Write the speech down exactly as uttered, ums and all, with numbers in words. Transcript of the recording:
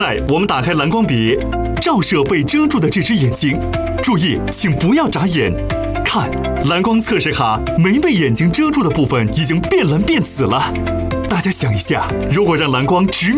在我们打开蓝光笔，照射被遮住的这只眼睛。注意，请不要眨眼。看，蓝光测试卡没被眼睛遮住的部分已经变蓝变紫了。大家想一下，如果让蓝光直